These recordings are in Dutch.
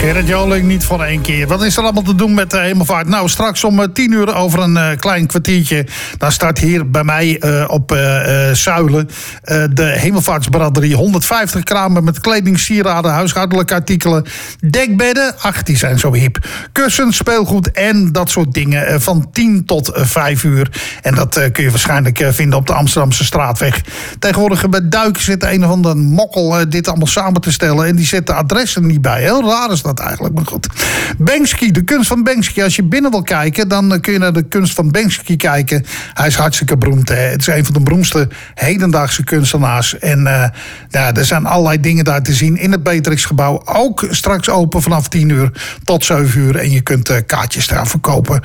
Gerrit Joling niet voor één keer. Wat is er allemaal te doen met de hemelvaart? Nou, straks om 10 uur over een klein kwartiertje... dan start hier bij mij op Zuilen de hemelvaartsbraderie. 150 kramen met kleding, sieraden, huishoudelijke artikelen... dekbedden, die zijn zo hip. Kussens, speelgoed en dat soort dingen van 10 tot 5 uur. En dat kun je waarschijnlijk vinden op de Amsterdamse Straatweg. Tegenwoordig bij Duiken zit een of andere mokkel dit allemaal samen te stellen... en die zet de adressen niet bij. Heel raar is dat eigenlijk, maar goed. Banksy, de kunst van Banksy. Als je binnen wil kijken, dan kun je naar de kunst van Banksy kijken. Hij is hartstikke beroemd. Hè? Het is een van de beroemdste hedendaagse kunstenaars. En er zijn allerlei dingen daar te zien in het Beatrixgebouw. Ook straks open vanaf 10 uur tot 7 uur. En je kunt kaartjes daar verkopen.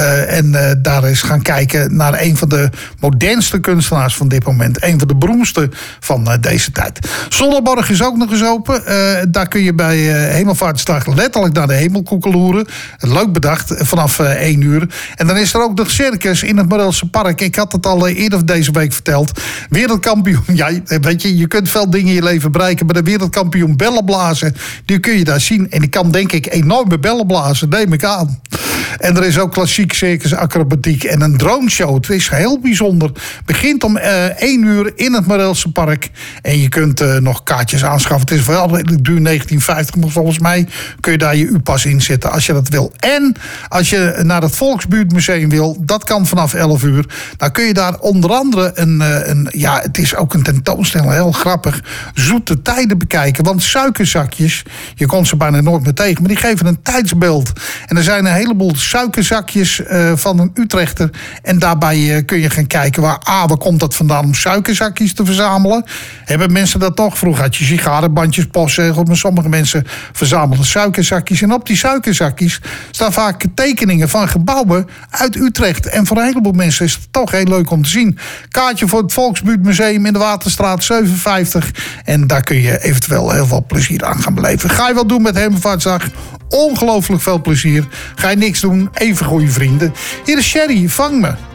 En daar eens gaan kijken naar een van de modernste kunstenaars van dit moment. Een van de beroemdste van deze tijd. Zonneborg is ook nog eens open. Daar kun je bij Hemelvaartsdag letterlijk naar de hemel koekeloeren. Leuk bedacht, vanaf 1 uur. En dan is er ook nog circus in het Morelse Park. Ik had het al eerder deze week verteld. Wereldkampioen, ja, weet je kunt veel dingen in je leven bereiken. Maar de wereldkampioen bellenblazen, die kun je daar zien. En die kan denk ik enorme bellen blazen, neem ik aan. En er is ook klassiek circus, acrobatiek en een droneshow. Het is heel bijzonder. Begint om 1 uur in het Morelse Park. En je kunt nog kaartjes aanschaffen. Het is wel duur 1950, maar volgens mij kun je daar je U-pas in zetten als je dat wil. En als je naar het Volksbuurtmuseum wil, dat kan vanaf 11 uur. Dan kun je daar onder andere het is ook een tentoonstelling, heel grappig, zoete tijden bekijken. Want suikerzakjes, je komt ze bijna nooit meer tegen, maar die geven een tijdsbeeld. En er zijn een heleboel suikerzakjes van een Utrechter. En daarbij kun je gaan kijken waar komt dat vandaan om suikerzakjes te verzamelen. Hebben mensen dat nog? Vroeger had je sigarenbandjes, postzegels, maar sommige mensen verzamelden suikerzakjes. En op die suikerzakjes staan vaak tekeningen van gebouwen uit Utrecht. En voor een heleboel mensen is het toch heel leuk om te zien. Kaartje voor het Volksbuurtmuseum in de Waterstraat 57. En daar kun je eventueel heel veel plezier aan gaan beleven. Ga je wat doen met Hemelvaartsdag? Ongelooflijk veel plezier. Ga je niks doen? Even goede vrienden. Hier is Sherry, vang me.